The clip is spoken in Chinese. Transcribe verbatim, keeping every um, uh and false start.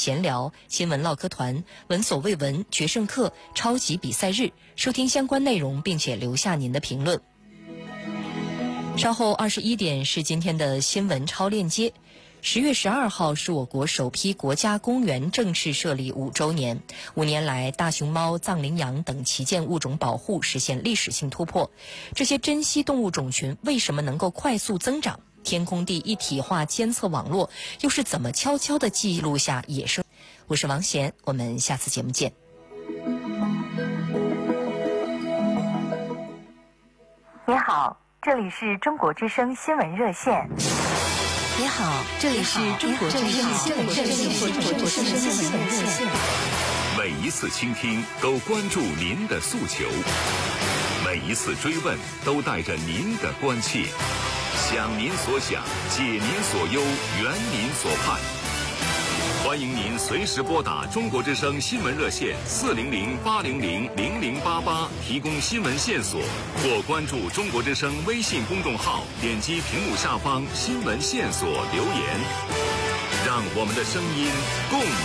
闲聊、新闻唠嗑团、闻所未闻、决胜课、超级比赛日，收听相关内容，并且留下您的评论。稍后二十一点是今天的新闻超链接。十月十二号是我国首批国家公园正式设立五周年。五年来，大熊猫、藏羚羊等旗舰物种保护实现历史性突破。这些珍稀动物种群为什么能够快速增长？天空地一体化监测网络又是怎么悄悄地记录下野生？我是王贤，我们下次节目见。 你好，这里是中国之声新闻热线。 你好，这里是中国之声新闻热线。 每一次倾听都关注您的诉求，每一次追问都带着您的关切。想您所想，解您所忧，圆您所盼。欢迎您随时拨打中国之声新闻热线四零零八零零零零八八提供新闻线索，或关注中国之声微信公众号，点击屏幕下方新闻线索留言，让我们的声音共